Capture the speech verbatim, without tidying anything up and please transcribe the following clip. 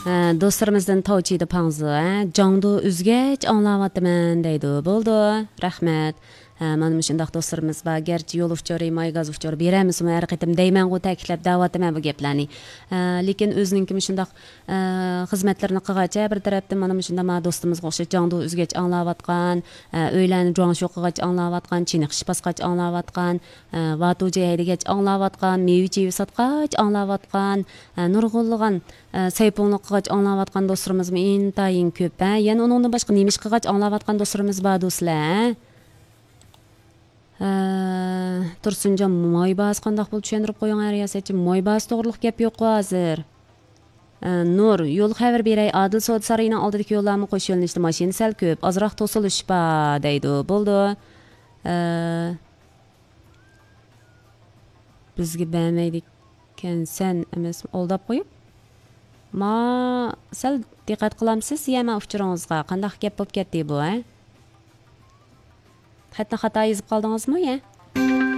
Do'stlarimizdan tavchiydi pangzi, jangdu üzgeç anlavatman deydi. Bo'ldi, rahmat. Mana shundaq do'stlarimiz bor, garchi yo'l uchori, maygaz uchori beramizmi, har qatim deyman go ta'kidlab da'vataman bu gaplarni. Lekin o'zininki shundaq xizmatlarni qilgacha bir tarafdan mana shunda ma do'stimizga o'xshab jangdu üzgeç anglavatgan, o'ylarni jo'ngshu qilgach anglavatgan, chiniqish pasqach anglavatgan, vatuji haydagach anglavatgan, mevichi satqach anglavatgan, nurg'unligan sayponliq qilgach anglavatgan do'stlarimizmi intayin ko'p. Yana uningdan boshqa nemish qilgach anglavatgan do'stlarimiz bor do'stlar. Tursunjon moybaz qandaq bo'lib tushuntirib qo'ying ariyasatchi. Moybaz to'g'riliq gap yo'q hozir. Nur, yo'l xabar beray. Adil Sod sarayining oldidagi yo'llarni qo'sh yo'llanishda mashina sal ko'p, ozroq to'silish bor deydi. Bo'ldi. Bizga bermaydikan sen emas, oldab qo'yib. Ma sal diqqat qilamsiz, yana uchiringizga qandaq gap bo'lib ketdi bu, ha? Xatni xato yozib qoldingizmi, ya?